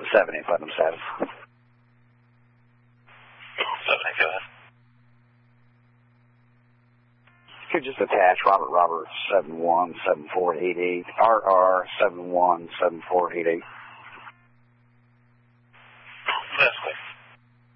70, Putnam status. 70, go ahead. Could just attach Robert 717488, RR 717488.